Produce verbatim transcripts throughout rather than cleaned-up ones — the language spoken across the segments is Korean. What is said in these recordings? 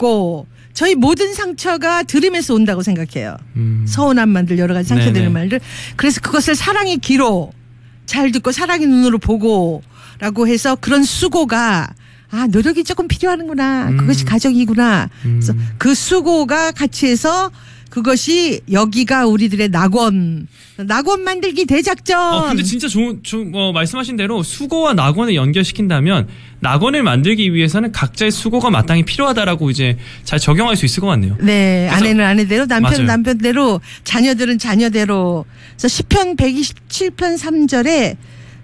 없고 저희 모든 상처가 들음에서 온다고 생각해요. 음. 서운한 말들 여러 가지 상처되는 네네. 말들. 그래서 그것을 사랑의 귀로 잘 듣고 사랑의 눈으로 보고 라고 해서 그런 수고가 아 노력이 조금 필요하는구나. 음. 그것이 가정이구나. 음. 그래서 그 수고가 같이 해서 그것이 여기가 우리들의 낙원. 낙원 만들기 대작전. 어, 근데 진짜 좋은, 좋은 어, 말씀하신 대로 수고와 낙원을 연결시킨다면 낙원을 만들기 위해서는 각자의 수고가 마땅히 필요하다라고 이제 잘 적용할 수 있을 것 같네요. 네. 아내는 아내대로, 남편은 맞아요. 남편대로, 자녀들은 자녀대로. 그래서 시편 백이십칠 편 삼 절에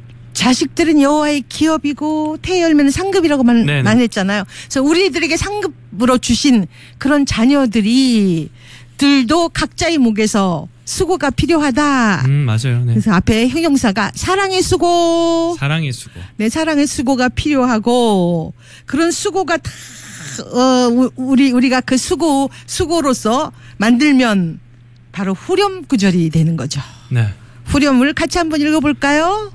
자식들은 여호와의 기업이고 태열매는 상급이라고만 만 했잖아요. 그래서 우리들에게 상급으로 주신 그런 자녀들이 들도 각자의 목에서 수고가 필요하다. 음, 맞아요. 네. 그래서 앞에 형용사가 사랑의 수고. 사랑의 수고. 네, 사랑의 수고가 필요하고 그런 수고가 다 어, 우리 우리가 그 수고 수고로서 만들면 바로 후렴 구절이 되는 거죠. 네. 후렴을 같이 한번 읽어볼까요?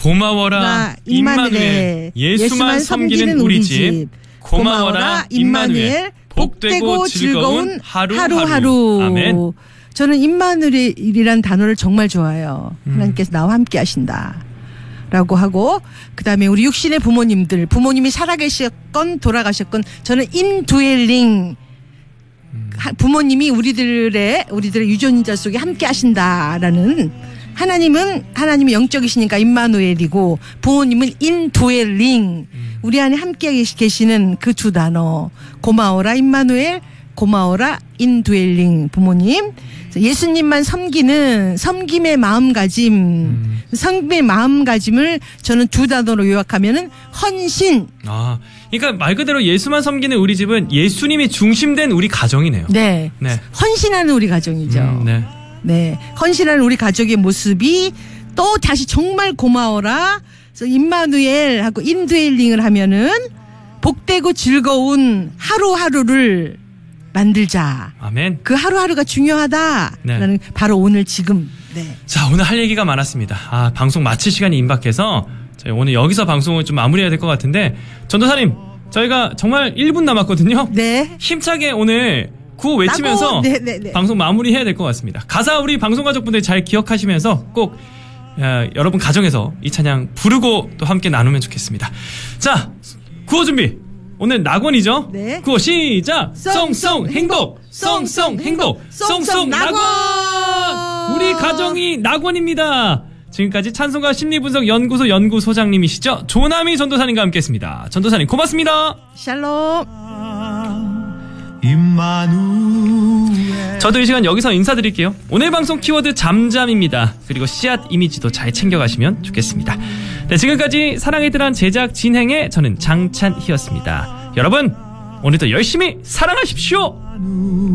고마워라 임마누엘 예수만 섬기는 우리 집. 고마워라 임마누엘 복되고 즐거운 하루하루. 하루. 아멘. 저는 임마누엘이라는 단어를 정말 좋아해요. 음. 하나님께서 나와 함께 하신다. 라고 하고 그다음에 우리 육신의 부모님들 부모님이 살아계셨건 돌아가셨건 저는 인드웰링 음. 부모님이 우리들의 우리들의 유전자 속에 함께 하신다라는 하나님은 하나님이 영적이시니까 임마누엘이고 부모님은 인드웰링 음. 우리 안에 함께 계시는 그 두 단어 고마워라 임마누엘 고마워라 인드웰링 부모님 예수님만 섬기는 섬김의 마음가짐 음. 섬김의 마음가짐을 저는 두 단어로 요약하면은 헌신. 아, 그러니까 말 그대로 예수만 섬기는 우리 집은 예수님이 중심된 우리 가정이네요. 네, 네. 헌신하는 우리 가정이죠. 음, 네. 네, 헌신하는 우리 가족의 모습이 또 다시 정말 고마워라. 그래서 임마누엘 하고 인드웰링을 하면은 복되고 즐거운 하루하루를 만들자. 아멘. 그 하루하루가 중요하다. 네. 라는 바로 오늘 지금. 네. 자, 오늘 할 얘기가 많았습니다. 아, 방송 마칠 시간이 임박해서 저희 오늘 여기서 방송을 좀 마무리해야 될 것 같은데 전도사님, 저희가 정말 일 분 남았거든요. 네. 힘차게 오늘 구호 외치면서 네, 네, 네. 방송 마무리해야 될 것 같습니다. 가사 우리 방송 가족분들 잘 기억하시면서 꼭 야, 여러분 가정에서 이 찬양 부르고 또 함께 나누면 좋겠습니다. 자, 구호 준비. 오늘 낙원이죠? 네. 구호 시작! 썽썽 행복! 썽썽 행복! 썽썽 낙원! 우리 가정이 낙원입니다. 지금까지 찬송가 심리분석 연구소 연구소장님이시죠? 조남희 전도사님과 함께했습니다. 전도사님 고맙습니다. 샬롬. 저도 이 시간 여기서 인사드릴게요. 오늘 방송 키워드 잠잠입니다. 그리고 씨앗 이미지도 잘 챙겨가시면 좋겠습니다. 네, 지금까지 사랑의 드란 제작 진행에 저는 장찬희였습니다. 여러분 오늘도 열심히 사랑하십시오.